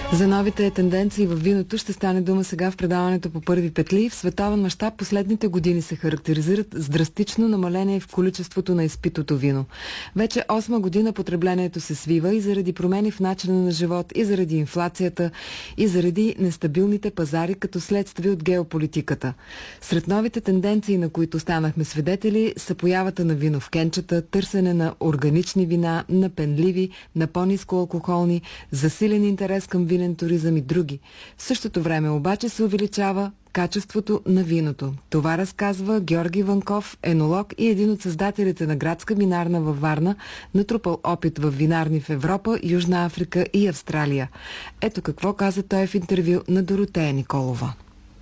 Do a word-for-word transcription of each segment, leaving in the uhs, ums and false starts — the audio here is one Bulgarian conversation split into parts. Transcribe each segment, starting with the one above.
За новите тенденции в виното ще стане дума сега в предаването по първи петли. В световен мащаб последните години се характеризират с драстично намаление в количеството на изпитото вино. Вече осма година потреблението се свива и заради промени в начина на живот, и заради инфлацията, и заради нестабилните пазари като следствие от геополитиката. Сред новите тенденции, на които станахме свидетели, са появата на вино в кенчета, търсене на органични вина, на пенливи, на по-ниско алкохолни, засилен интерес към винен туризъм и други. В същото време обаче се увеличава качеството на виното. Това разказва Георги Ванков, енолог и един от създателите на градска винарна във Варна, натрупал опит в винарни в Европа, Южна Африка и Австралия. Ето какво каза той в интервю на Доротея Николова.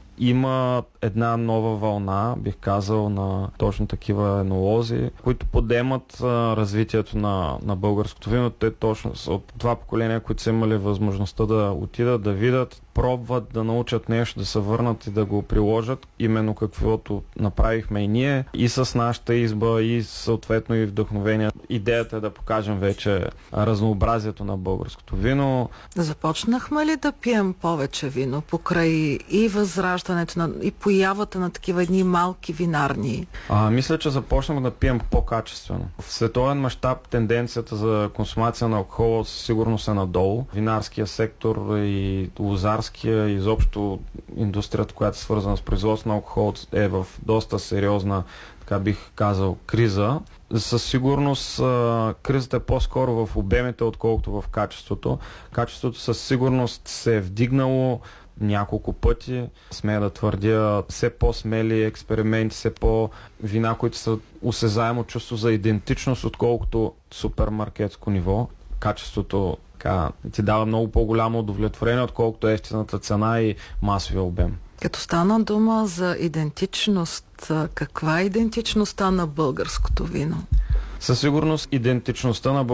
Има една нова вълна, бих казал, на точно такива енолози, които подемат а, развитието на, на българското вино. Те точно са от това поколение, които са имали възможността да отидат, да видят, пробват, да научат нещо, да се върнат и да го приложат, именно каквото направихме и ние, и с нашата изба, и съответно и вдъхновение. Идеята е да покажем вече разнообразието на българското вино. Започнахме ли да пием повече вино покрай и възраждането на, и появата на такива едни малки винарни? А, мисля, че започнахме да пием по-качествено. В световен мащаб тенденцията за консумация на алкохол със сигурност е надолу. Винарския сектор и лозарския, изобщо индустрията, която е свързана с производство на алкохол, е в доста сериозна, така бих казал, криза. Със сигурност а, кризата е по-скоро в обемите, отколкото в качеството. Качеството със сигурност се е вдигнало няколко пъти. Смея да твърдя, все по-смели експерименти, все по-вина, които са осезаемо чувство за идентичност, отколкото супермаркетско ниво. Качеството така, ти дава много по-голямо удовлетворение, отколкото ефтината цена и масовия обем. Като стана дума за идентичност, каква е идентичността на българското вино? Със сигурност идентичността на